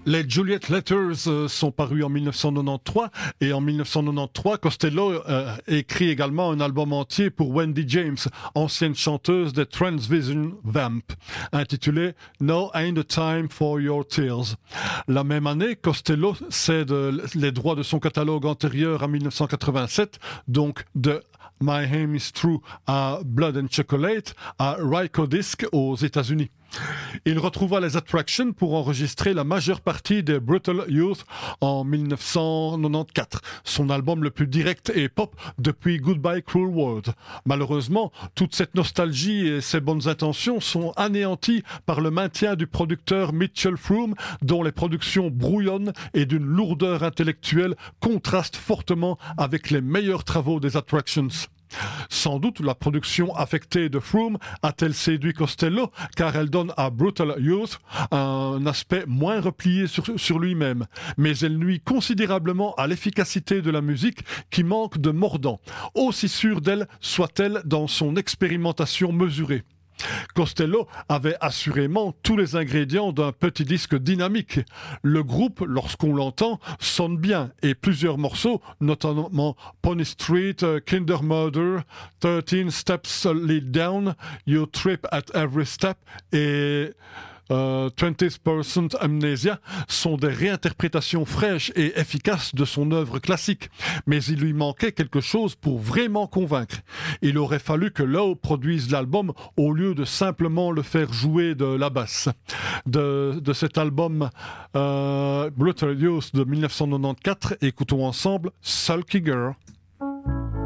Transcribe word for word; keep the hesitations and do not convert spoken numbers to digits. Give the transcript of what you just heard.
Les Juliet Letters euh, sont parus en mille neuf cent quatre-vingt-treize et en mille neuf cent quatre-vingt-treize, Costello euh, écrit également un album entier pour Wendy James, ancienne chanteuse des Transvision Vamp, intitulé No Ain't the Time for Your Tears. La même année, Costello cède les droits de son catalogue antérieur à mille neuf cent quatre-vingt-sept, donc de My Aim Is True à Blood and Chocolate à Rykodisc aux États-Unis. Il retrouva les Attractions pour enregistrer la majeure partie des Brutal Youth en mille neuf cent quatre-vingt-quatorze, son album le plus direct et pop depuis Goodbye Cruel World. Malheureusement, toute cette nostalgie et ces bonnes intentions sont anéanties par le maintien du producteur Mitchell Froom, dont les productions brouillonnes et d'une lourdeur intellectuelle contrastent fortement avec les meilleurs travaux des Attractions. Sans doute la production affectée de Froom a-t-elle séduit Costello, car elle donne à Brutal Youth un aspect moins replié sur, sur lui-même, mais elle nuit considérablement à l'efficacité de la musique qui manque de mordant, aussi sûre d'elle soit-elle dans son expérimentation mesurée. Costello avait assurément tous les ingrédients d'un petit disque dynamique. Le groupe, lorsqu'on l'entend, sonne bien et plusieurs morceaux, notamment Pony Street, Kinder Murder, thirteen Steps Lead Down, You Trip at Every Step et Uh, twenty percent Amnesia, sont des réinterprétations fraîches et efficaces de son œuvre classique. Mais il lui manquait quelque chose pour vraiment convaincre. Il aurait fallu que Lowe produise l'album au lieu de simplement le faire jouer de la basse. De, de cet album uh, Brutal Youth de mille neuf cent quatre-vingt-quatorze, écoutons ensemble Sulky Girl.